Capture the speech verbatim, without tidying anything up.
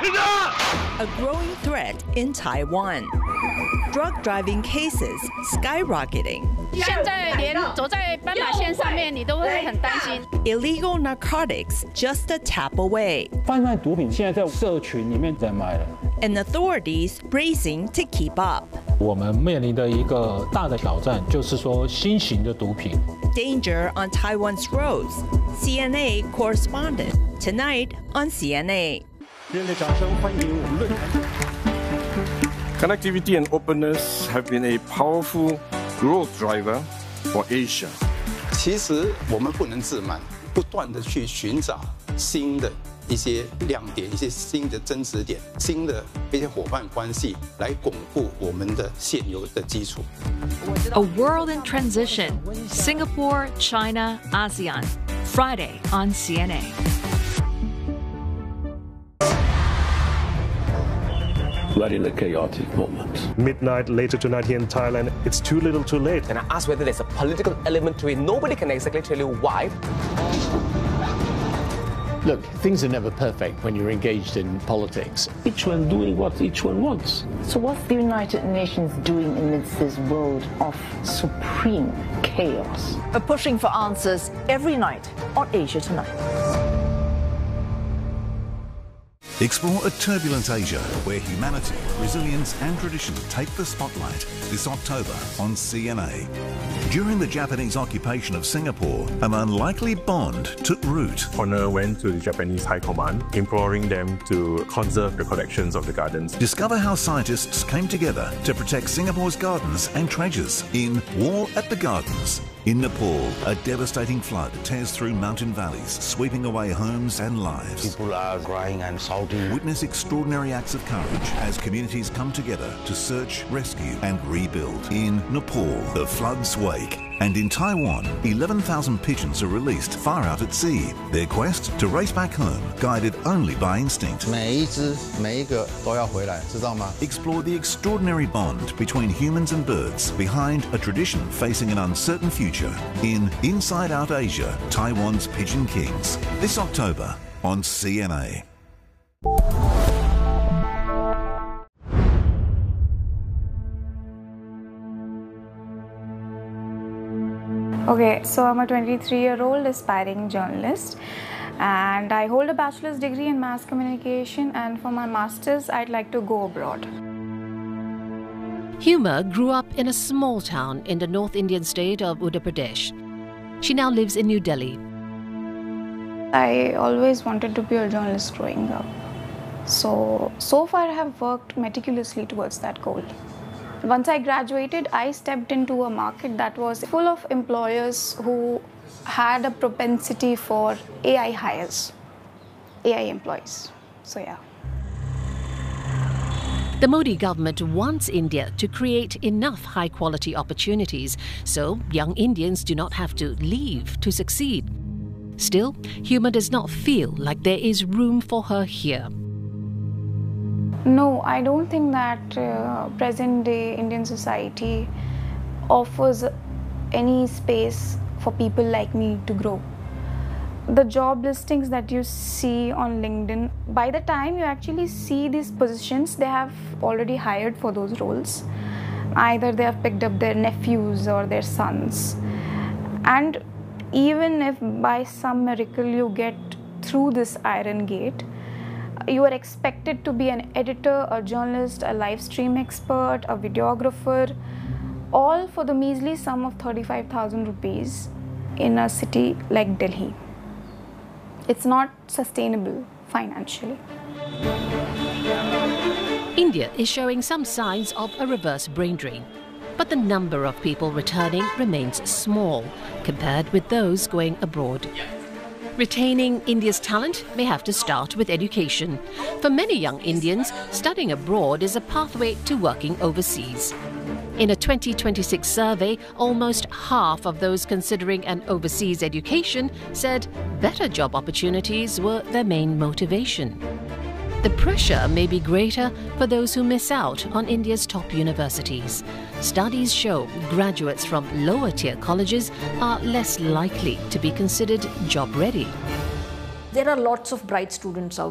A growing threat in Taiwan. Drug driving cases skyrocketing. 现在连走在斑马线上面，你都会很担心。 Illegal narcotics just a tap away. 贩卖毒品现在在社群里面在卖了。 And authorities racing to keep up. 我们面临的一个大的挑战就是说新型的毒品。 Danger on Taiwan's roads. C N A correspondent tonight on C N A. 热烈掌声欢迎我们论坛。 Connectivity and openness have been a powerful growth driver for Asia. 其实我们不能自满，不断的去寻找新的一些亮点、一些新的增值点、新的一些伙伴关系，来巩固我们的现有的基础。 A world in transition. Singapore, China, ASEAN. Friday on C N A. We're in a chaotic moment. Midnight later tonight here in Thailand, it's too little too late. And I asked whether there's a political element to it. Nobody can exactly tell you why. Look, things are never perfect when you're engaged in politics. Each one doing what each one wants. So what's the United Nations doing amidst this world of supreme chaos? We're pushing for answers every night on Asia Tonight. Explore a turbulent Asia where humanity, resilience and tradition take the spotlight this October on C N A. During the Japanese occupation of Singapore, an unlikely bond took root. Honor went to the Japanese High Command, imploring them to conserve the collections of the gardens. Discover how scientists came together to protect Singapore's gardens and treasures in War at the Gardens. In Nepal, a devastating flood tears through mountain valleys, sweeping away homes and lives. People are crying and shouting. Witness extraordinary acts of courage as communities come together to search, rescue and rebuild. In Nepal, the floods wake. And in Taiwan, eleven thousand pigeons are released far out at sea. Their quest to race back home, guided only by instinct. 每一只每一个都要回来，知道吗？ Explore the extraordinary bond between humans and birds behind a tradition facing an uncertain future in Inside Out Asia, Taiwan's Pigeon Kings. This October on C N A. Okay, so I'm a twenty-three-year-old aspiring journalist and I hold a bachelor's degree in mass communication, and for my master's I'd like to go abroad. Huma grew up in a small town in the North Indian state of Uttar Pradesh. She now lives in New Delhi. I always wanted to be a journalist growing up. So, so far I have worked meticulously towards that goal. Once I graduated, I stepped into a market that was full of employers who had a propensity for A I hires, A I employees. So yeah. The Modi government wants India to create enough high-quality opportunities so young Indians do not have to leave to succeed. Still, Huma does not feel like there is room for her here. No, I don't think that uh, present-day Indian society offers any space for people like me to grow. The job listings that you see on LinkedIn, by the time you actually see these positions, they have already hired for those roles. Either they have picked up their nephews or their sons. And even if by some miracle you get through this iron gate, you are expected to be an editor, a journalist, a live stream expert, a videographer, all for the measly sum of thirty-five thousand rupees in a city like Delhi. It's not sustainable financially. India is showing some signs of a reverse brain drain, but the number of people returning remains small compared with those going abroad. Retaining India's talent may have to start with education. For many young Indians, studying abroad is a pathway to working overseas. In a twenty twenty-six survey, almost half of those considering an overseas education said better job opportunities were their main motivation. The pressure may be greater for those who miss out on India's top universities. Studies show graduates from lower-tier colleges are less likely to be considered job-ready. There are lots of bright students out